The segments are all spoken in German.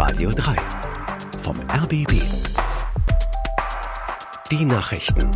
Radio 3 vom RBB. Die Nachrichten.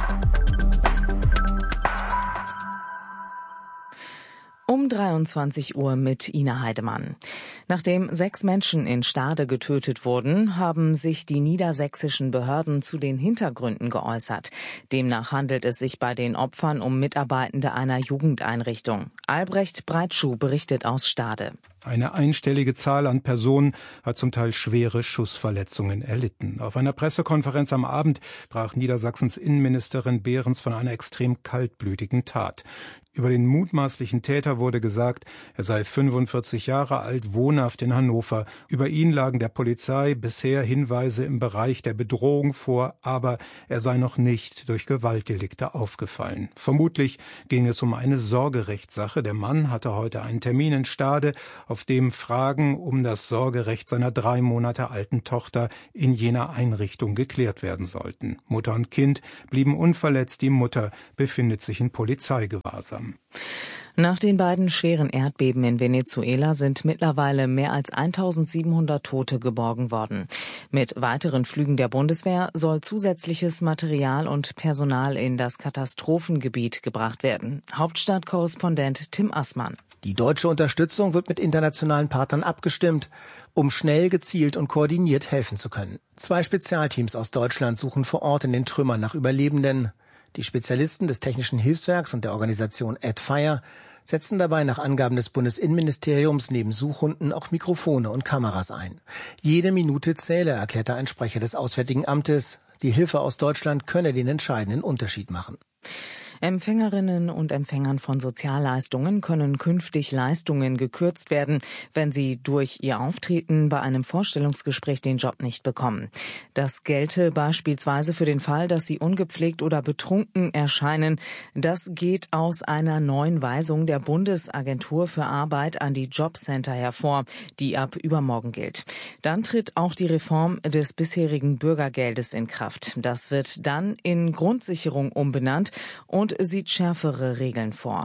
Um 23 Uhr mit Ina Heidemann. Nachdem 6 Menschen in Stade getötet wurden, haben sich die niedersächsischen Behörden zu den Hintergründen geäußert. Demnach handelt es sich bei den Opfern um Mitarbeitende einer Jugendeinrichtung. Albrecht Breitschuh berichtet aus Stade. Eine einstellige Zahl an Personen hat zum Teil schwere Schussverletzungen erlitten. Auf einer Pressekonferenz am Abend sprach Niedersachsens Innenministerin Behrens von einer extrem kaltblütigen Tat. Über den mutmaßlichen Täter wurde gesagt, er sei 45 Jahre alt, wohnhaft in Hannover. Über ihn lagen der Polizei bisher Hinweise im Bereich der Bedrohung vor, aber er sei noch nicht durch Gewaltdelikte aufgefallen. Vermutlich ging es um eine Sorgerechtssache. Der Mann hatte heute einen Termin in Stade, auf dem Fragen um das Sorgerecht seiner 3 Monate alten Tochter in jener Einrichtung geklärt werden sollten. Mutter und Kind blieben unverletzt, die Mutter befindet sich in Polizeigewahrsam. Nach den beiden schweren Erdbeben in Venezuela sind mittlerweile mehr als 1700 Tote geborgen worden. Mit weiteren Flügen der Bundeswehr soll zusätzliches Material und Personal in das Katastrophengebiet gebracht werden. Hauptstadtkorrespondent Tim Assmann. Die deutsche Unterstützung wird mit internationalen Partnern abgestimmt, um schnell, gezielt und koordiniert helfen zu können. 2 Spezialteams aus Deutschland suchen vor Ort in den Trümmern nach Überlebenden. Die Spezialisten des Technischen Hilfswerks und der Organisation AdFire setzen dabei nach Angaben des Bundesinnenministeriums neben Suchhunden auch Mikrofone und Kameras ein. Jede Minute zähle, erklärte ein Sprecher des Auswärtigen Amtes. Die Hilfe aus Deutschland könne den entscheidenden Unterschied machen. Empfängerinnen und Empfängern von Sozialleistungen können künftig Leistungen gekürzt werden, wenn sie durch ihr Auftreten bei einem Vorstellungsgespräch den Job nicht bekommen. Das gelte beispielsweise für den Fall, dass sie ungepflegt oder betrunken erscheinen. Das geht aus einer neuen Weisung der Bundesagentur für Arbeit an die Jobcenter hervor, die ab übermorgen gilt. Dann tritt auch die Reform des bisherigen Bürgergeldes in Kraft. Das wird dann in Grundsicherung umbenannt und sieht schärfere Regeln vor.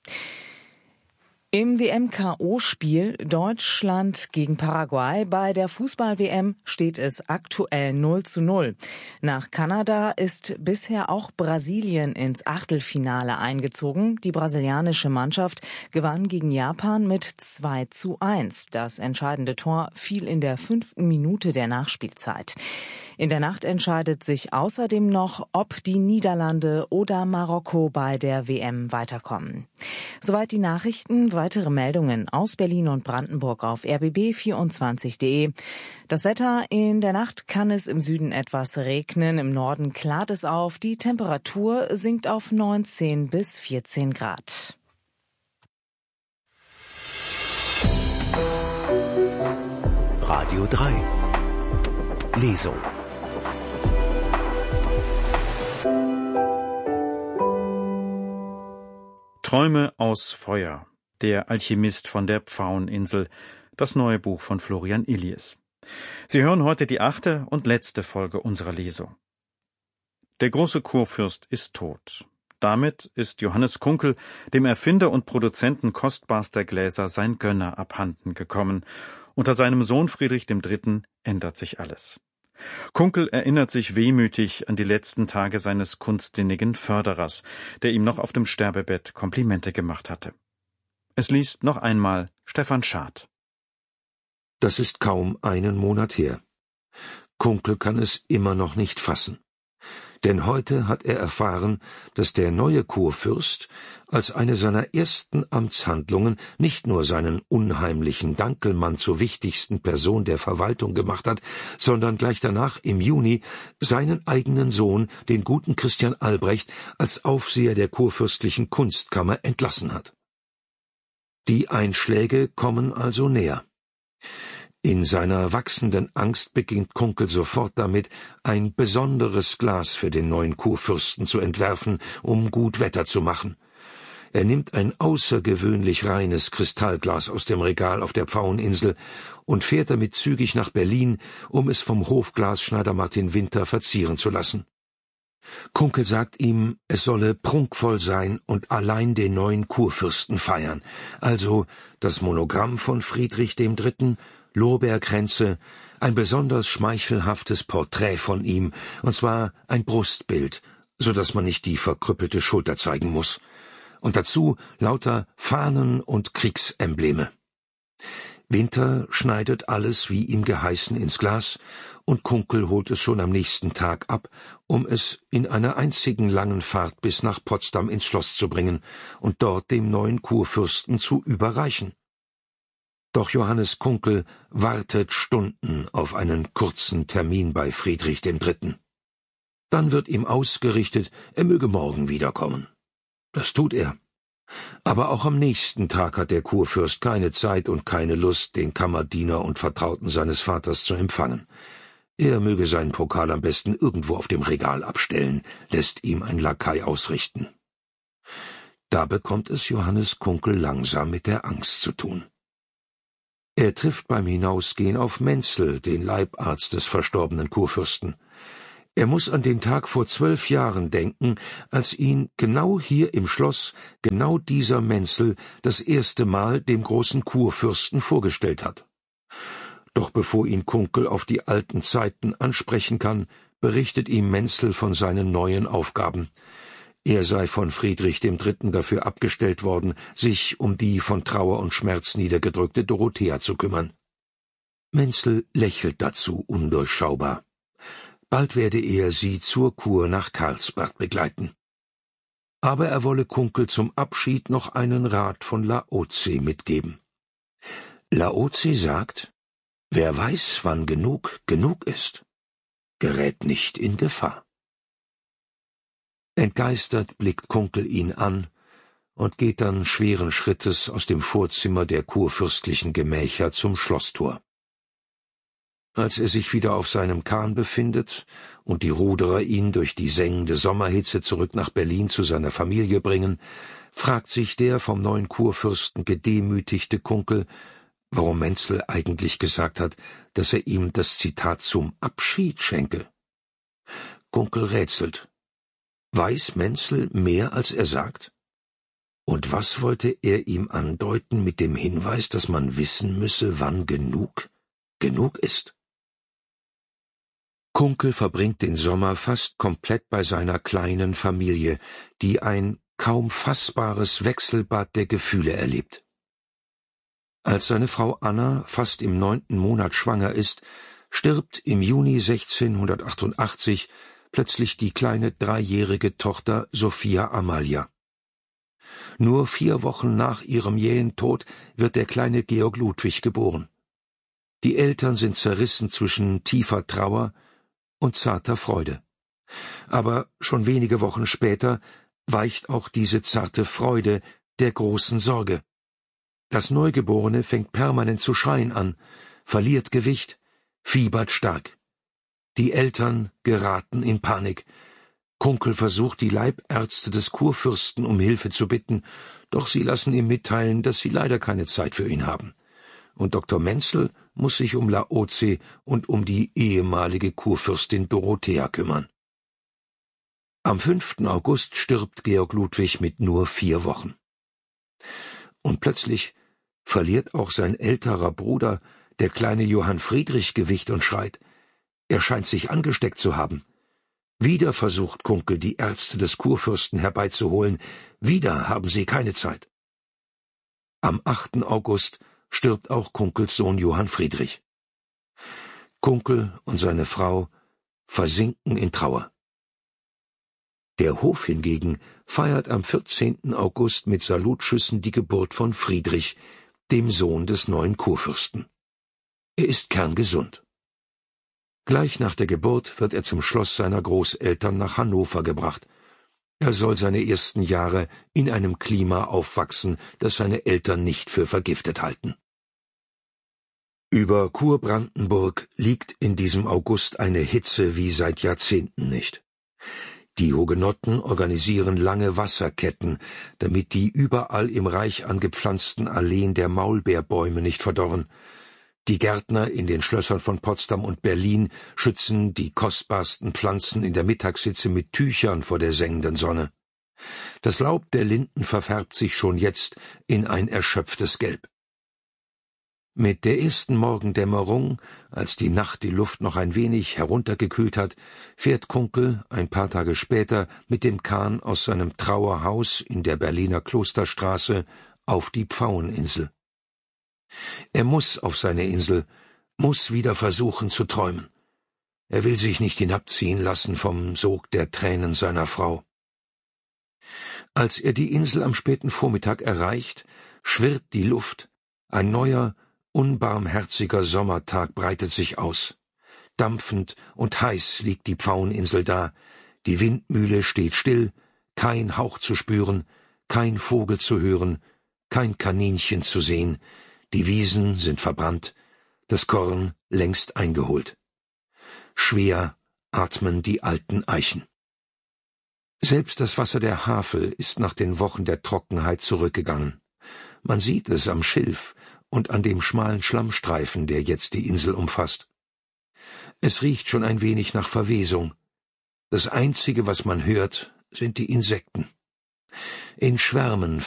Im WM-KO-Spiel Deutschland gegen Paraguay bei der Fußball-WM steht es aktuell 0:0. Nach Kanada ist bisher auch Brasilien ins Achtelfinale eingezogen. Die brasilianische Mannschaft gewann gegen Japan mit 2:1. Das entscheidende Tor fiel in der 5. Minute der Nachspielzeit. In der Nacht entscheidet sich außerdem noch, ob die Niederlande oder Marokko bei der WM weiterkommen. Soweit die Nachrichten. Weitere Meldungen aus Berlin und Brandenburg auf rbb24.de. Das Wetter: in der Nacht kann es im Süden etwas regnen, im Norden klart es auf. Die Temperatur sinkt auf 19 bis 14 Grad. Radio 3 Lesung. Träume aus Feuer. Der Alchemist von der Pfaueninsel. Das neue Buch von Florian Illies. Sie hören heute die 8. und letzte Folge unserer Lesung. Der große Kurfürst ist tot. Damit ist Johannes Kunkel, dem Erfinder und Produzenten kostbarster Gläser, sein Gönner abhanden gekommen. Unter seinem Sohn Friedrich III. Ändert sich alles. Kunkel erinnert sich wehmütig an die letzten Tage seines kunstsinnigen Förderers, der ihm noch auf dem Sterbebett Komplimente gemacht hatte. Es liest noch einmal Stefan Schad. Das ist kaum einen Monat her. Kunkel kann es immer noch nicht fassen. Denn heute hat er erfahren, dass der neue Kurfürst als eine seiner ersten Amtshandlungen nicht nur seinen unheimlichen Dankelmann zur wichtigsten Person der Verwaltung gemacht hat, sondern gleich danach im Juni seinen eigenen Sohn, den guten Christian Albrecht, als Aufseher der kurfürstlichen Kunstkammer entlassen hat. Die Einschläge kommen also näher. In seiner wachsenden Angst beginnt Kunkel sofort damit, ein besonderes Glas für den neuen Kurfürsten zu entwerfen, um gut Wetter zu machen. Er nimmt ein außergewöhnlich reines Kristallglas aus dem Regal auf der Pfaueninsel und fährt damit zügig nach Berlin, um es vom Hofglasschneider Martin Winter verzieren zu lassen. Kunkel sagt ihm, es solle prunkvoll sein und allein den neuen Kurfürsten feiern, also das Monogramm von Friedrich III., Lorbeerkränze, ein besonders schmeichelhaftes Porträt von ihm, und zwar ein Brustbild, so dass man nicht die verkrüppelte Schulter zeigen muss, und dazu lauter Fahnen und Kriegsembleme. Winter schneidet alles wie ihm geheißen ins Glas, und Kunkel holt es schon am nächsten Tag ab, um es in einer einzigen langen Fahrt bis nach Potsdam ins Schloss zu bringen und dort dem neuen Kurfürsten zu überreichen. Doch Johannes Kunkel wartet Stunden auf einen kurzen Termin bei Friedrich III. Dann wird ihm ausgerichtet, er möge morgen wiederkommen. Das tut er. Aber auch am nächsten Tag hat der Kurfürst keine Zeit und keine Lust, den Kammerdiener und Vertrauten seines Vaters zu empfangen. Er möge seinen Pokal am besten irgendwo auf dem Regal abstellen, lässt ihm ein Lakai ausrichten. Da bekommt es Johannes Kunkel langsam mit der Angst zu tun. Er trifft beim Hinausgehen auf Menzel, den Leibarzt des verstorbenen Kurfürsten. Er muss an den Tag vor 12 Jahren denken, als ihn genau hier im Schloss genau dieser Menzel das erste Mal dem großen Kurfürsten vorgestellt hat. Doch bevor ihn Kunkel auf die alten Zeiten ansprechen kann, berichtet ihm Menzel von seinen neuen Aufgaben. Er sei von Friedrich III. Dafür abgestellt worden, sich um die von Trauer und Schmerz niedergedrückte Dorothea zu kümmern. Menzel lächelt dazu undurchschaubar. Bald werde er sie zur Kur nach Karlsbad begleiten. Aber er wolle Kunkel zum Abschied noch einen Rat von Laozi mitgeben. Laozi sagt, wer weiß, wann genug ist, gerät nicht in Gefahr. Entgeistert blickt Kunkel ihn an und geht dann schweren Schrittes aus dem Vorzimmer der kurfürstlichen Gemächer zum Schlosstor. Als er sich wieder auf seinem Kahn befindet und die Ruderer ihn durch die sengende Sommerhitze zurück nach Berlin zu seiner Familie bringen, fragt sich der vom neuen Kurfürsten gedemütigte Kunkel, warum Menzel eigentlich gesagt hat, dass er ihm das Zitat zum Abschied schenke. Kunkel rätselt. Weiß Menzel mehr, als er sagt? Und was wollte er ihm andeuten mit dem Hinweis, dass man wissen müsse, wann genug ist? Kunkel verbringt den Sommer fast komplett bei seiner kleinen Familie, die ein kaum fassbares Wechselbad der Gefühle erlebt. Als seine Frau Anna fast im 9. Monat schwanger ist, stirbt im Juni 1688 plötzlich die kleine 3-jährige Tochter Sophia Amalia. Nur 4 Wochen nach ihrem jähen Tod wird der kleine Georg Ludwig geboren. Die Eltern sind zerrissen zwischen tiefer Trauer und zarter Freude. Aber schon wenige Wochen später weicht auch diese zarte Freude der großen Sorge. Das Neugeborene fängt permanent zu schreien an, verliert Gewicht, fiebert stark. Die Eltern geraten in Panik. Kunkel versucht, die Leibärzte des Kurfürsten um Hilfe zu bitten, doch sie lassen ihm mitteilen, dass sie leider keine Zeit für ihn haben. Und Dr. Menzel muss sich um Laozi und um die ehemalige Kurfürstin Dorothea kümmern. Am 5. August stirbt Georg Ludwig mit nur 4 Wochen. Und plötzlich verliert auch sein älterer Bruder, der kleine Johann Friedrich, Gewicht und schreit. Er scheint sich angesteckt zu haben. Wieder versucht Kunkel, die Ärzte des Kurfürsten herbeizuholen. Wieder haben sie keine Zeit. Am 8. August stirbt auch Kunkels Sohn Johann Friedrich. Kunkel und seine Frau versinken in Trauer. Der Hof hingegen feiert am 14. August mit Salutschüssen die Geburt von Friedrich, dem Sohn des neuen Kurfürsten. Er ist kerngesund. Gleich nach der Geburt wird er zum Schloss seiner Großeltern nach Hannover gebracht. Er soll seine ersten Jahre in einem Klima aufwachsen, das seine Eltern nicht für vergiftet halten. Über Kurbrandenburg liegt in diesem August eine Hitze wie seit Jahrzehnten nicht. Die Hugenotten organisieren lange Wasserketten, damit die überall im Reich angepflanzten Alleen der Maulbeerbäume nicht verdorren. Die Gärtner in den Schlössern von Potsdam und Berlin schützen die kostbarsten Pflanzen in der Mittagshitze mit Tüchern vor der sengenden Sonne. Das Laub der Linden verfärbt sich schon jetzt in ein erschöpftes Gelb. Mit der ersten Morgendämmerung, als die Nacht die Luft noch ein wenig heruntergekühlt hat, fährt Kunkel ein paar Tage später mit dem Kahn aus seinem Trauerhaus in der Berliner Klosterstraße auf die Pfaueninsel. Er muss auf seine Insel, muss wieder versuchen zu träumen. Er will sich nicht hinabziehen lassen vom Sog der Tränen seiner Frau. Als er die Insel am späten Vormittag erreicht, schwirrt die Luft, ein neuer, unbarmherziger Sommertag breitet sich aus. Dampfend und heiß liegt die Pfaueninsel da, die Windmühle steht still, kein Hauch zu spüren, kein Vogel zu hören, kein Kaninchen zu sehen, die Wiesen sind verbrannt, das Korn längst eingeholt. Schwer atmen die alten Eichen. Selbst das Wasser der Havel ist nach den Wochen der Trockenheit zurückgegangen. Man sieht es am Schilf und an dem schmalen Schlammstreifen, der jetzt die Insel umfasst. Es riecht schon ein wenig nach Verwesung. Das Einzige, was man hört, sind die Insekten. In Schwärmen